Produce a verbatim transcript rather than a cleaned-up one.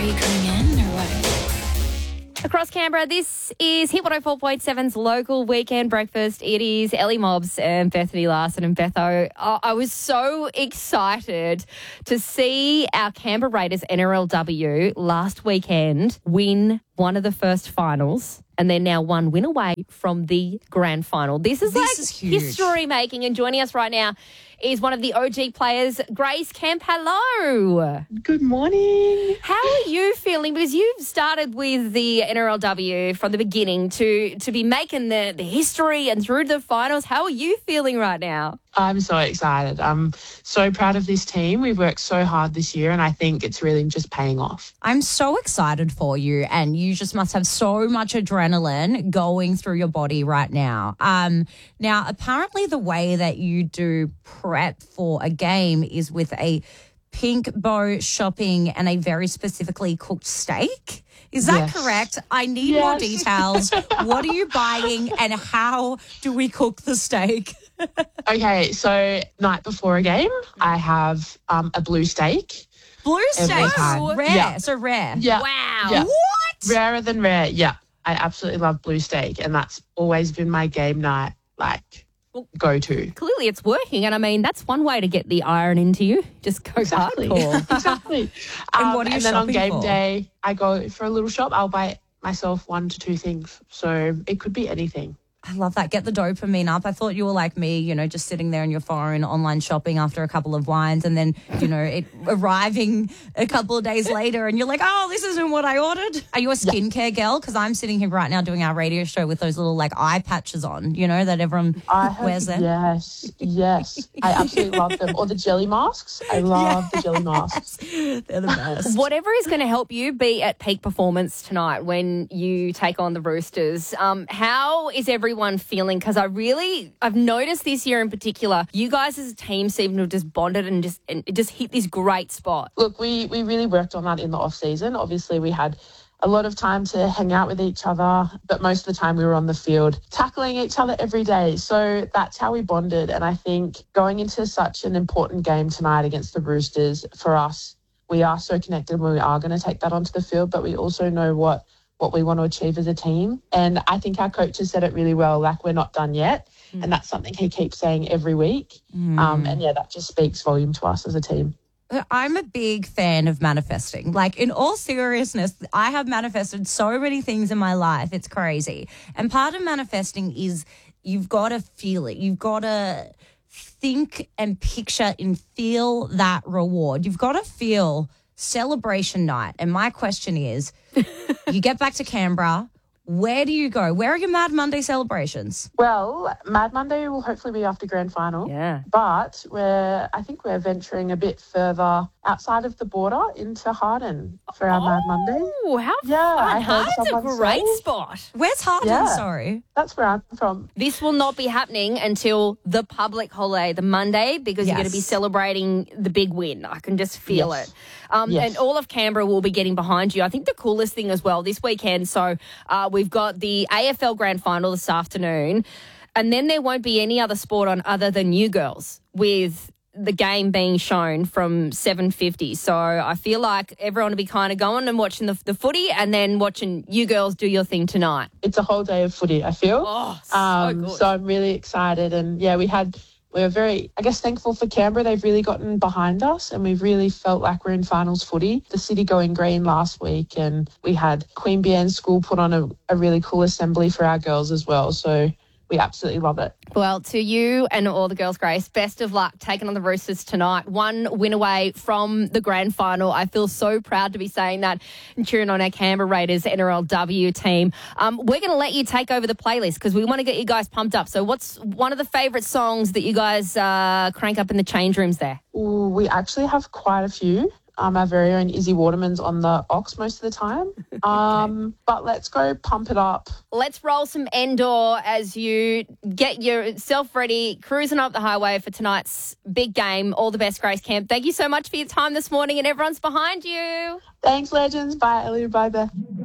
you coming in or what? Across Canberra, this is Hit one oh four point seven's local weekend breakfast. It is Ellie Mobbs and Bethany Larson and Betho. Oh, I was so excited to see our Canberra Raiders N R L W last weekend win one of the first finals, and they're now one win away from the grand final. This is This like is huge. history making, and joining us right now is one of the O G players, Grace Kemp. Hello. Good morning. How are you feeling? Because you've started with the N R L W from the beginning to to be making the, the history and through the finals. How are you feeling right now? I'm so excited. I'm so proud of this team. We've worked so hard this year, and I think it's really just paying off. I'm so excited for you, and you just must have so much adrenaline going through your body right now. Um, now, apparently the way that you do prep for a game is with a pink bow shopping and a very specifically cooked steak. Is that Yes. correct? I need Yes. more details. What are you buying and how do we cook the steak? Okay, so night before a game, I have um, a blue steak. Blue Every steak. time. Rare. Yeah. So rare. Yeah. Wow. Yeah. What? Rarer than rare. Yeah. I absolutely love blue steak, and that's always been my game night, like, go-to. Clearly it's working, and I mean, that's one way to get the iron into you. Just go Exactly. hardcore. exactly. And Um, what are you and then on shopping game for? day, I go for a little shop. I'll buy myself one to two things. So it could be anything. I love that. Get the dopamine up. I thought you were like me, you know, just sitting there on your phone, online shopping after a couple of wines, and then, you know, it arriving a couple of days later, and you're like, oh, this isn't what I ordered. Are you a skincare girl? Because I'm sitting here right now doing our radio show with those little like eye patches on, you know, that everyone I have, wears them. Yes, yes. I absolutely love them. Or the jelly masks. I love the jelly masks. They're the best. Whatever is going to help you be at peak performance tonight when you take on the Roosters. Um, how is everyone feeling? Because I really, I've noticed this year in particular, you guys as a team seem to have just bonded and just and just hit this great spot. Look, we, we really worked on that in the off-season. Obviously, we had a lot of time to hang out with each other, but most of the time we were on the field tackling each other every day. So that's how we bonded. And I think going into such an important game tonight against the Roosters, for us, we are so connected when we are going to take that onto the field, but we also know what what we want to achieve as a team. And I think our coach has said it really well, like, we're not done yet. Mm. And that's something he keeps saying every week. Mm. Um, and yeah, that just speaks volume to us as a team. I'm a big fan of manifesting. Like, in all seriousness, I have manifested so many things in my life. It's crazy. And part of manifesting is you've got to feel it. You've got to think and picture and feel that reward. You've got to feel celebration night. And my question is, you get back to Canberra, where do you go? Where are your Mad Monday celebrations? Well, Mad Monday will hopefully be after grand final. Yeah. But we're, I think we're venturing a bit further outside of the border into Harden for our oh, Mad Monday. Oh, how Yeah, fun. I heard Harden's a someone great say. spot. Where's Harden? Yeah. Sorry. That's where I'm from. This will not be happening until the public holiday, the Monday, because you're going to be Yes. celebrating the big win. I can just feel Yes. it. Um, Yes. And all of Canberra will be getting behind you. I think the coolest thing as well this weekend, so uh, we've got the A F L Grand Final this afternoon, and then there won't be any other sport on other than you girls, with the game being shown from seven fifty. So I feel like everyone will be kind of going and watching the, the footy and then watching you girls do your thing tonight. It's a whole day of footy, I feel. Oh, so um, good. So I'm really excited. And yeah, we had, we were very, I guess, thankful for Canberra. They've really gotten behind us and we've really felt like we're in finals footy. The city going green last week, and we had Queen Bienne School put on a, a really cool assembly for our girls as well. So we absolutely love it. Well, to you and all the girls, Grace, best of luck taking on the Roosters tonight. One win away from the grand final. I feel so proud to be saying that and cheering on our Canberra Raiders N R L W team. Um, we're going to let you take over the playlist because we want to get you guys pumped up. So what's one of the favourite songs that you guys uh, crank up in the change rooms there? Ooh, we actually have quite a few. Um, our very own Izzy Waterman's on the Ox most of the time. Um, okay. But let's go pump it up. Let's roll some Endor as you get yourself ready, cruising up the highway for tonight's big game. All the best, Grace Kemp. Thank you so much for your time this morning, and everyone's behind you. Thanks, legends. Bye, Ellie. Bye, Beth.